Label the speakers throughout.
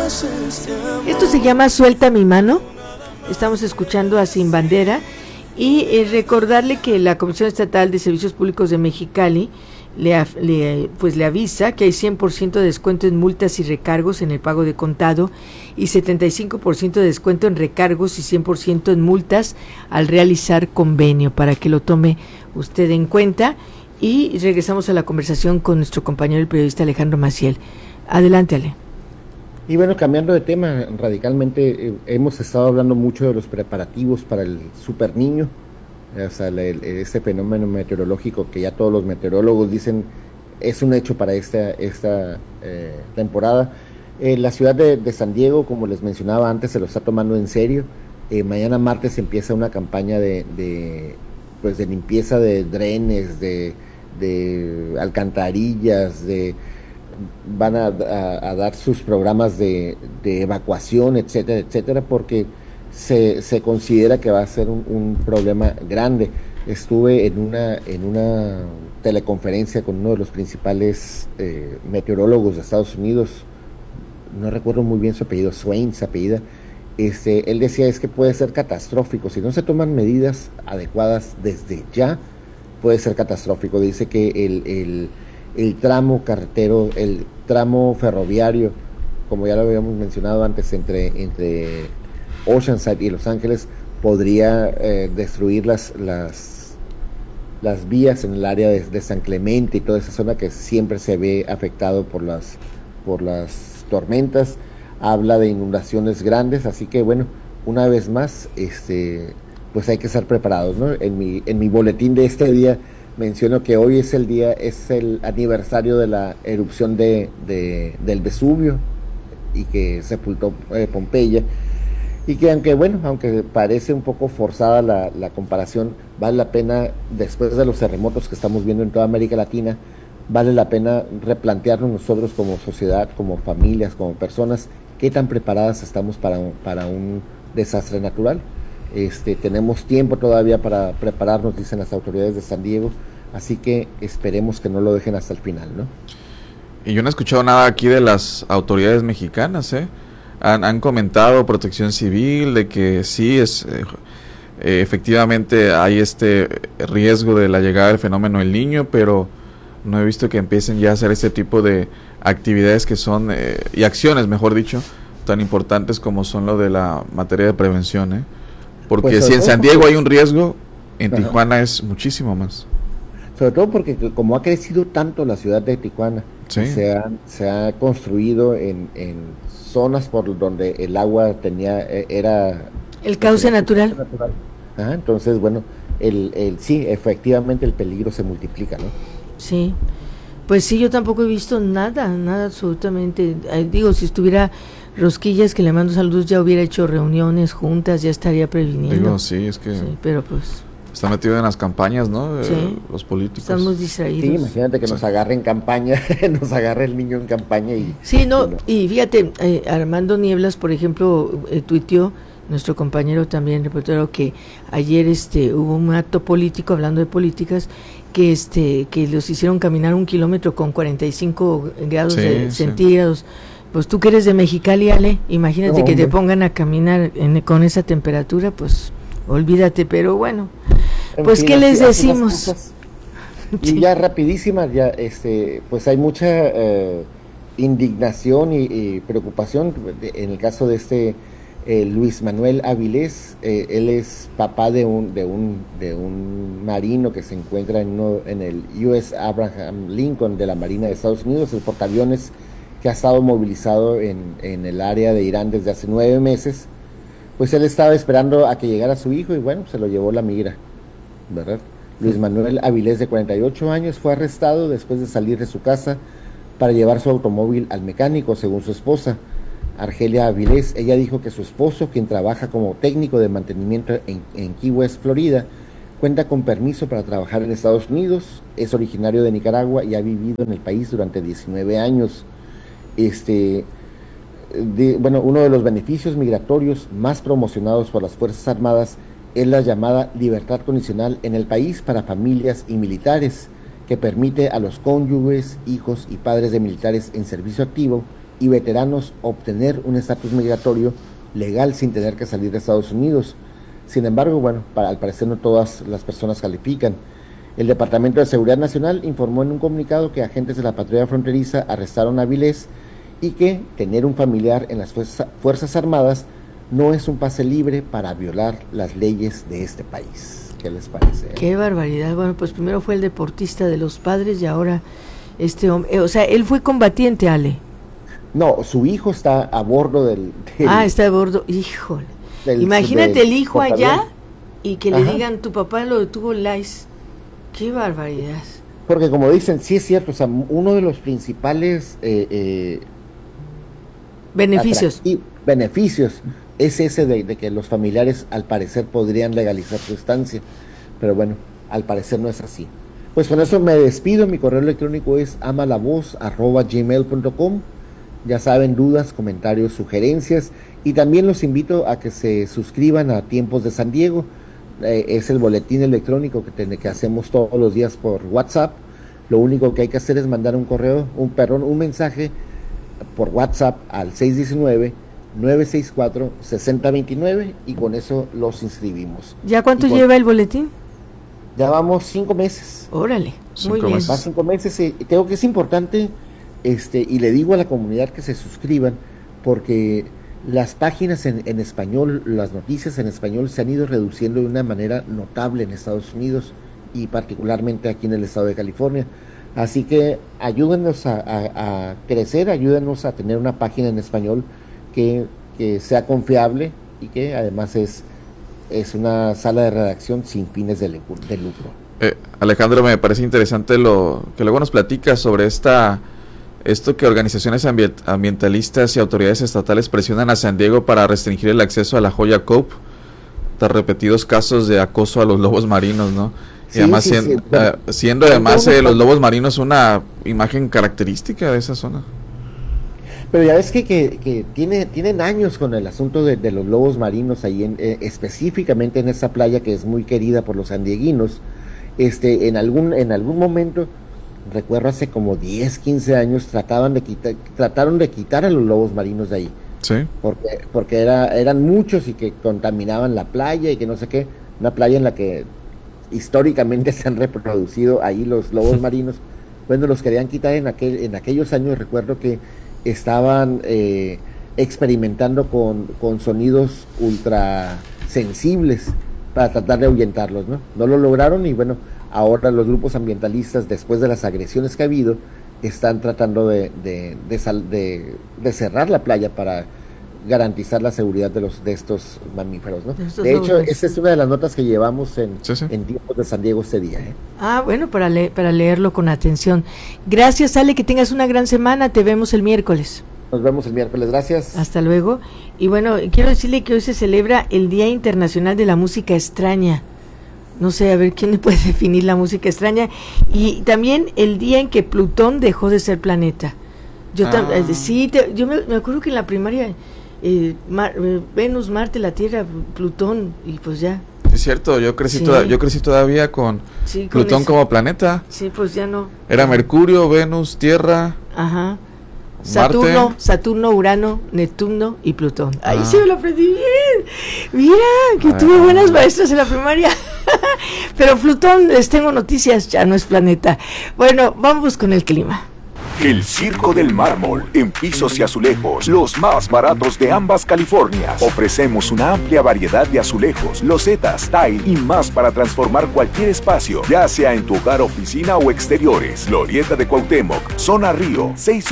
Speaker 1: Esto se llama Suelta mi mano. Estamos escuchando a Sin Bandera y recordarle que la Comisión Estatal de Servicios Públicos de Mexicali le avisa que hay 100% de descuento en multas y recargos en el pago de contado y 75% de descuento en recargos y 100% en multas al realizar convenio, para que lo tome usted en cuenta. Y regresamos a la conversación con nuestro compañero el periodista Alejandro Maciel. Adelante, Ale.
Speaker 2: Y bueno, cambiando de tema radicalmente, hemos estado hablando mucho de los preparativos para el Super Niño, o sea, este fenómeno meteorológico que ya todos los meteorólogos dicen es un hecho para esta temporada. La ciudad de San Diego, como les mencionaba antes, se lo está tomando en serio. Mañana martes empieza una campaña de limpieza de drenes, de alcantarillas, van a dar sus programas de evacuación, etcétera, etcétera, porque se considera que va a ser un problema grande. Estuve en una teleconferencia con uno de los principales meteorólogos de Estados Unidos, no recuerdo muy bien su apellido, Swain, su apellida. Él decía es que puede ser catastrófico, si no se toman medidas adecuadas desde ya, puede ser catastrófico. Dice que el tramo carretero, el tramo ferroviario, como ya lo habíamos mencionado antes, entre Oceanside y Los Ángeles, podría destruir las vías en el área de San Clemente y toda esa zona que siempre se ve afectado por las tormentas. Habla de inundaciones grandes, así que bueno, una vez más, pues hay que estar preparados, ¿no? En mi boletín de este día menciono que hoy es el aniversario de la erupción del Vesubio y que sepultó Pompeya, y que aunque parece un poco forzada la comparación, vale la pena, después de los terremotos que estamos viendo en toda América Latina, vale la pena replantearnos nosotros como sociedad, como familias, como personas, qué tan preparadas estamos para un desastre natural. Tenemos tiempo todavía para prepararnos, dicen las autoridades de San Diego, así que esperemos que no lo dejen hasta el final, ¿no?
Speaker 3: Y yo no he escuchado nada aquí de las autoridades mexicanas, han comentado Protección Civil de que sí efectivamente hay este riesgo de la llegada del fenómeno El Niño, pero no he visto que empiecen ya a hacer este tipo de actividades que son y acciones, mejor dicho, tan importantes como son lo de la materia de prevención, porque pues si en San Diego hay un riesgo, en Tijuana es muchísimo más.
Speaker 2: Sobre todo porque como ha crecido tanto la ciudad de Tijuana, ¿sí? se ha construido en zonas por donde el agua era
Speaker 1: el cauce natural.
Speaker 2: Entonces, bueno, sí, efectivamente el peligro se multiplica, ¿no?
Speaker 1: Sí, pues sí, yo tampoco he visto nada absolutamente. Digo, si estuviera Rosquillas, que le mando saludos, ya hubiera hecho reuniones, juntas, ya estaría previniendo.
Speaker 3: Digo, sí, es que sí,
Speaker 1: pero pues
Speaker 3: está metido en las campañas, ¿no?
Speaker 1: Sí,
Speaker 3: los políticos.
Speaker 1: Estamos distraídos.
Speaker 2: Sí, imagínate que nos agarre en campaña, nos agarre el niño en campaña y...
Speaker 1: Sí, no, y fíjate, Armando Nieblas, por ejemplo, tuiteó, nuestro compañero también reportero, que ayer hubo un acto político, hablando de políticas, que los hicieron caminar 1 kilómetro con 45 grados centígrados. Pues tú que eres de Mexicali, Ale, imagínate que te pongan a caminar con esa temperatura, pues olvídate, pero bueno, pues ¿qué les decimos?
Speaker 2: Y ya rapidísima, pues hay mucha indignación y preocupación en el caso de Luis Manuel Avilés. Él es papá de un marino que se encuentra en el US Abraham Lincoln de la Marina de Estados Unidos, el portaaviones que ha estado movilizado en el área de Irán desde hace 9 meses. Pues él estaba esperando a que llegara su hijo y bueno, se lo llevó la migra, ¿verdad? Luis Manuel Avilés, de 48 años, fue arrestado después de salir de su casa para llevar su automóvil al mecánico, según su esposa, Argelia Avilés. Ella dijo que su esposo, quien trabaja como técnico de mantenimiento en Key West, Florida, cuenta con permiso para trabajar en Estados Unidos, es originario de Nicaragua y ha vivido en el país durante 19 años. Uno de los beneficios migratorios más promocionados por las Fuerzas Armadas es la llamada libertad condicional en el país para familias y militares, que permite a los cónyuges, hijos y padres de militares en servicio activo y veteranos obtener un estatus migratorio legal sin tener que salir de Estados Unidos. Sin embargo, bueno, al parecer no todas las personas califican. El Departamento de Seguridad Nacional informó en un comunicado que agentes de la patrulla fronteriza arrestaron a Avilés y que tener un familiar en las Fuerzas Armadas no es un pase libre para violar las leyes de este país. ¿Qué les parece?
Speaker 1: Qué barbaridad. Bueno, pues primero fue el deportista de los padres y ahora este hombre, o sea, él fue combatiente, Ale.
Speaker 2: No, su hijo está a bordo del
Speaker 1: está a bordo, híjole. Imagínate el hijo allá y que le digan, tu papá lo detuvo Lais. Qué barbaridad.
Speaker 2: Porque como dicen, sí es cierto, o sea, uno de los principales
Speaker 1: beneficios
Speaker 2: es ese de que los familiares al parecer podrían legalizar su estancia, pero bueno, al parecer no es así. Pues con eso me despido. Mi correo electrónico es amalavoz@gmail.com. Ya saben, dudas, comentarios, sugerencias, y también los invito a que se suscriban a Tiempos de San Diego. Es el boletín electrónico que hacemos todos los días por WhatsApp. Lo único que hay que hacer es mandar un mensaje por WhatsApp al 619-964-6029 y con eso los inscribimos.
Speaker 1: ¿Ya cuánto lleva el boletín?
Speaker 2: Ya vamos 5 meses.
Speaker 1: Órale, muy bien.
Speaker 2: Va 5 meses y creo que es importante, y le digo a la comunidad que se suscriban, porque las páginas en español, las noticias en español se han ido reduciendo de una manera notable en Estados Unidos y particularmente aquí en el estado de California. Así que ayúdenos a crecer, ayúdenos a tener una página en español que sea confiable y que además es una sala de redacción sin fines de lucro.
Speaker 3: Alejandro, me parece interesante lo que luego nos platicas sobre esto que organizaciones ambientalistas y autoridades estatales presionan a San Diego para restringir el acceso a la joya Cope tras repetidos casos de acoso a los lobos marinos, ¿no?
Speaker 2: Sí,
Speaker 3: y además siendo además los lobos marinos una imagen característica de esa zona.
Speaker 2: Pero ya ves que tienen años con el asunto de los lobos marinos ahí, específicamente en esa playa que es muy querida por los sandieguinos. En algún momento, recuerdo hace como 10, 15 años, trataron de quitar a los lobos marinos de ahí.
Speaker 3: Sí.
Speaker 2: Porque eran muchos y que contaminaban la playa y que no sé qué. Una playa en la que históricamente se han reproducido ahí los lobos marinos. Bueno, los querían quitar en aquellos años. Recuerdo que estaban experimentando con sonidos ultra sensibles para tratar de ahuyentarlos, ¿no? No lo lograron y bueno, ahora los grupos ambientalistas, después de las agresiones que ha habido, están tratando de cerrar la playa para garantizar la seguridad de estos mamíferos, ¿no? De hecho, esa es una de las notas que llevamos en Tiempos de San Diego este día, ¿eh?
Speaker 1: Bueno, para leerlo con atención. Gracias, Ale, que tengas una gran semana. Te vemos el miércoles.
Speaker 2: Nos vemos el miércoles, gracias.
Speaker 1: Hasta luego. Y bueno, quiero decirle que hoy se celebra el Día Internacional de la Música Extraña. No sé, a ver quién puede definir la música extraña. Y también el día en que Plutón dejó de ser planeta. Yo me acuerdo que en la primaria Venus, Marte, la Tierra, Plutón, y pues ya.
Speaker 3: Es cierto, yo crecí todavía con Plutón como planeta.
Speaker 1: Sí, pues ya no.
Speaker 3: Era Mercurio, Venus, Tierra.
Speaker 1: Ajá.
Speaker 3: Marte.
Speaker 1: Saturno, Urano, Neptuno y Plutón. Ahí sí me lo aprendí bien. Mira, que tuve buenas maestras en la primaria. Pero Plutón, les tengo noticias, ya no es planeta. Bueno, vamos con el clima.
Speaker 4: El Circo del Mármol, en pisos y azulejos, los más baratos de ambas Californias. Ofrecemos una amplia variedad de azulejos, losetas, tile y más para transformar cualquier espacio, ya sea en tu hogar, oficina o exteriores. Glorieta de Cuauhtémoc, Zona Río,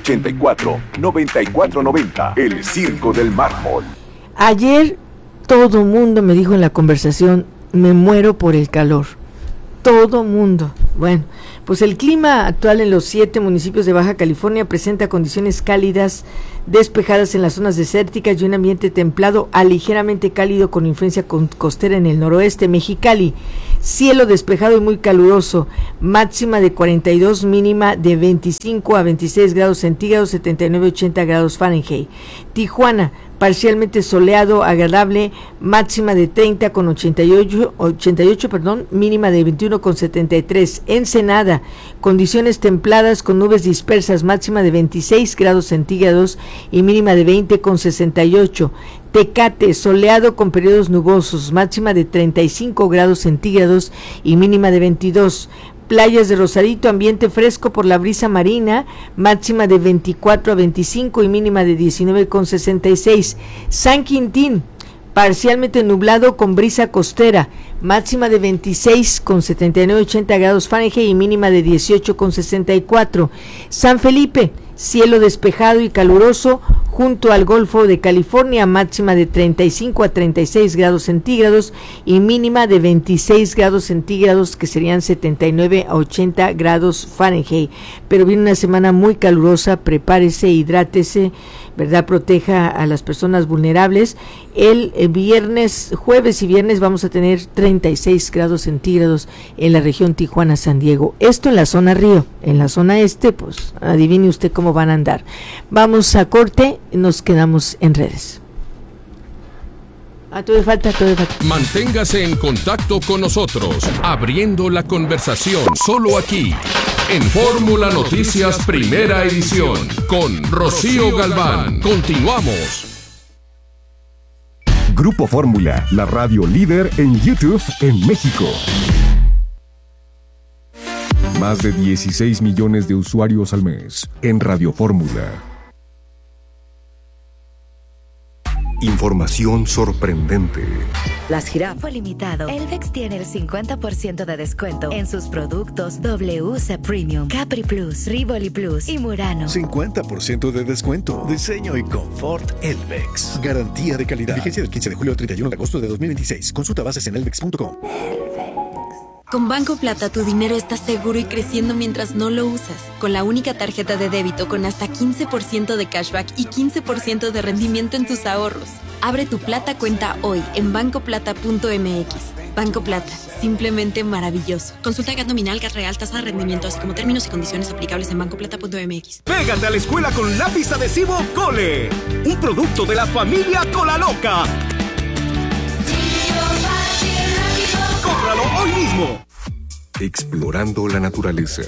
Speaker 4: 684-9490. El Circo del Mármol.
Speaker 1: Ayer todo mundo me dijo en la conversación, me muero por el calor. Todo mundo. Bueno, pues el clima actual en los 7 municipios de Baja California presenta condiciones cálidas, despejadas en las zonas desérticas y un ambiente templado a ligeramente cálido con influencia costera en el noroeste. Mexicali, cielo despejado y muy caluroso, máxima de 42, mínima de 25 a 26 grados centígrados, 79 a 80 grados Fahrenheit. Tijuana, parcialmente soleado, agradable, máxima de 30 con 88, mínima de 21 con 73. Ensenada, condiciones templadas con nubes dispersas, máxima de 26 grados centígrados y mínima de 20 con 68. Tecate, soleado con periodos nubosos, máxima de 35 grados centígrados y mínima de 22. Playas de Rosarito, ambiente fresco por la brisa marina, máxima de 24 a 25 y mínima de 19 con 66. San Quintín, parcialmente nublado con brisa costera, máxima de 26 con 79-80 grados Fahrenheit y mínima de 18 con 64. San Felipe, cielo despejado y caluroso junto al Golfo de California, máxima de 35 a 36 grados centígrados y mínima de 26 grados centígrados, que serían 79 a 80 grados Fahrenheit. Pero viene una semana muy calurosa, prepárese, hidrátese, ¿verdad? Proteja a las personas vulnerables. El viernes, jueves y viernes vamos a tener 36 grados centígrados en la región Tijuana-San Diego. Esto en la zona Río. En la zona este, pues adivine usted cómo van a andar. Vamos a corte, nos quedamos en redes. Todavía falta.
Speaker 5: Manténgase en contacto con nosotros, abriendo la conversación solo aquí, en Fórmula Noticias Primera Edición, con Rocío Galván. Continuamos.
Speaker 4: Grupo Fórmula, la radio líder en YouTube en México. Más de 16 millones de usuarios al mes en Radio Fórmula. Información sorprendente.
Speaker 6: Las jirafas. Fue limitado. Elvex tiene el 50% de descuento en sus productos WC Premium, Capri Plus, Rivoli Plus y Murano.
Speaker 7: 50% de descuento. Diseño y confort Elvex. Garantía de calidad. Vigencia del 15 de julio al 31 de agosto de 2026. Consulta bases en elvex.com.
Speaker 8: Con Banco Plata tu dinero está seguro y creciendo mientras no lo usas. Con la única tarjeta de débito con hasta 15% de cashback y 15% de rendimiento en tus ahorros. Abre tu Plata cuenta hoy en bancoplata.mx. Banco Plata, simplemente maravilloso. Consulta GAT nominal, GAT real, tasa de rendimiento, así como términos y condiciones aplicables en bancoplata.mx.
Speaker 9: Pégate a la escuela con lápiz adhesivo Cole, un producto de la familia Colaloca. ¡Cómpralo hoy mismo!
Speaker 4: Explorando la naturaleza.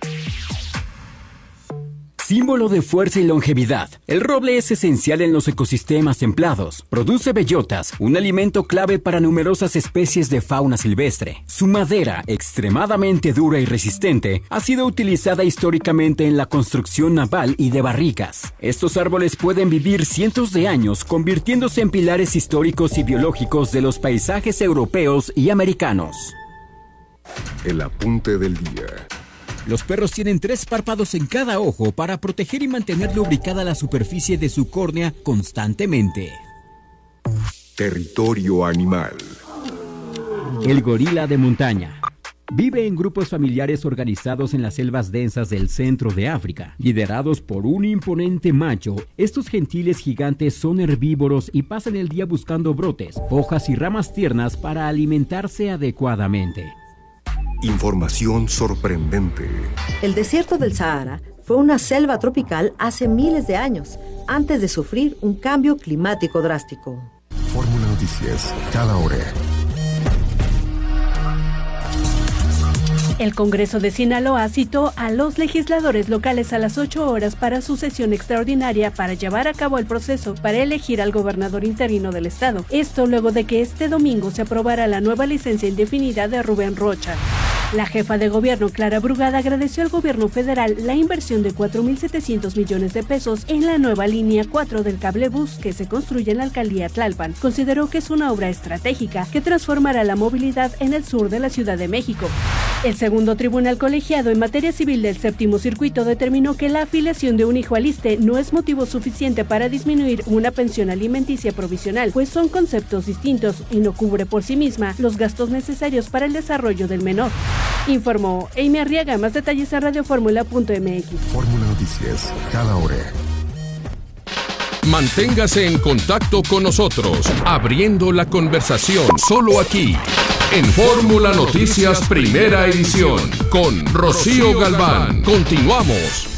Speaker 10: Símbolo de fuerza y longevidad, el roble es esencial en los ecosistemas templados. Produce bellotas, un alimento clave para numerosas especies de fauna silvestre. Su madera, extremadamente dura y resistente, ha sido utilizada históricamente en la construcción naval y de barricas. Estos árboles pueden vivir cientos de años, convirtiéndose en pilares históricos y biológicos de los paisajes europeos y americanos.
Speaker 4: El apunte del día.
Speaker 10: Los perros tienen 3 párpados en cada ojo para proteger y mantener lubricada la superficie de su córnea constantemente.
Speaker 4: Territorio animal.
Speaker 10: El gorila de montaña. Vive en grupos familiares organizados en las selvas densas del centro de África. Liderados por un imponente macho, estos gentiles gigantes son herbívoros y pasan el día buscando brotes, hojas y ramas tiernas para alimentarse adecuadamente.
Speaker 4: Información sorprendente.
Speaker 6: El desierto del Sahara fue una selva tropical hace miles de años, antes de sufrir un cambio climático drástico.
Speaker 4: Fórmula Noticias, cada hora.
Speaker 11: El Congreso de Sinaloa citó a los legisladores locales a las 8 horas para su sesión extraordinaria para llevar a cabo el proceso para elegir al gobernador interino del estado. Esto luego de que este domingo se aprobara la nueva licencia indefinida de Rubén Rocha. La jefa de gobierno, Clara Brugada, agradeció al gobierno federal la inversión de 4.700 millones de pesos en la nueva línea 4 del cablebús que se construye en la alcaldía Tlalpan. Consideró que es una obra estratégica que transformará la movilidad en el sur de la Ciudad de México. El segundo tribunal colegiado en materia civil del séptimo circuito determinó que la afiliación de un hijo al ISSSTE no es motivo suficiente para disminuir una pensión alimenticia provisional, pues son conceptos distintos y no cubre por sí misma los gastos necesarios para el desarrollo del menor. Informó Amy Arriaga. Más detalles en radioformula.mx.
Speaker 4: Fórmula Noticias, cada hora.
Speaker 5: Manténgase en contacto con nosotros, abriendo la conversación solo aquí, en Fórmula Noticias Primera Edición, con Rocío Galván. Continuamos.